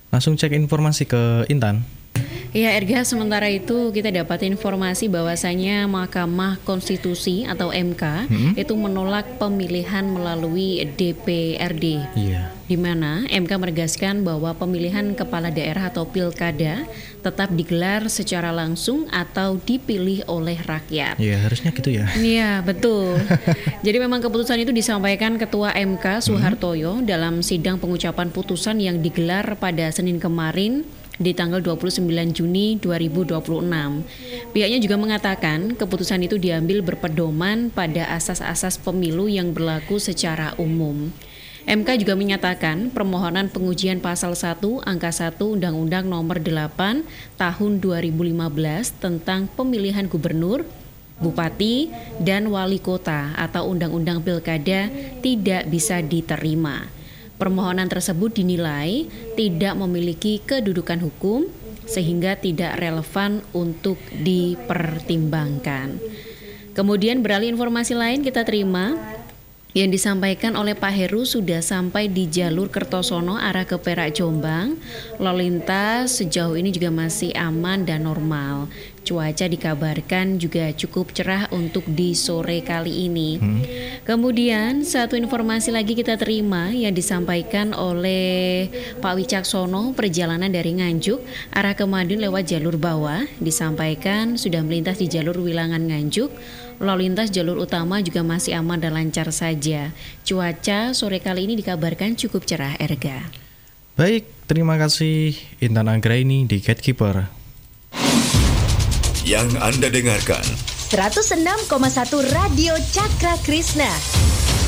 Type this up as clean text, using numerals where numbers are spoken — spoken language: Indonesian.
Langsung cek informasi ke Intan. Ya Erga, sementara itu kita dapat informasi bahwasanya Mahkamah Konstitusi atau MK itu menolak pemilihan melalui DPRD. Iya. Di mana MK menegaskan bahwa pemilihan kepala daerah atau pilkada tetap digelar secara langsung atau dipilih oleh rakyat. Iya, harusnya gitu ya. Iya, betul. Jadi memang keputusan itu disampaikan Ketua MK Soehartoyo dalam sidang pengucapan putusan yang digelar pada Senin kemarin di tanggal 29 Juni 2026. Pihaknya juga mengatakan keputusan itu diambil berpedoman pada asas-asas pemilu yang berlaku secara umum. MK juga menyatakan permohonan pengujian pasal 1 angka 1 Undang-Undang Nomor 8 Tahun 2015 tentang pemilihan gubernur, bupati, dan wali kota atau Undang-Undang Pilkada tidak bisa diterima. Permohonan tersebut dinilai tidak memiliki kedudukan hukum sehingga tidak relevan untuk dipertimbangkan. Kemudian beralih informasi lain kita terima yang disampaikan oleh Pak Heru sudah sampai di jalur Kertosono arah ke Perak Jombang. Lalu lintas sejauh ini juga masih aman dan normal. Cuaca dikabarkan juga cukup cerah untuk di sore kali ini. Kemudian satu informasi lagi kita terima yang disampaikan oleh Pak Wicaksono, perjalanan dari Nganjuk arah ke Madiun lewat jalur bawah disampaikan sudah melintas di jalur Wilangan Nganjuk. Lalu lintas jalur utama juga masih aman dan lancar saja. Cuaca sore kali ini dikabarkan cukup cerah, Erga. Baik, terima kasih Intan Anggraini di Gatekeeper. Yang Anda dengarkan 106,1 Radio Cakra Krishna.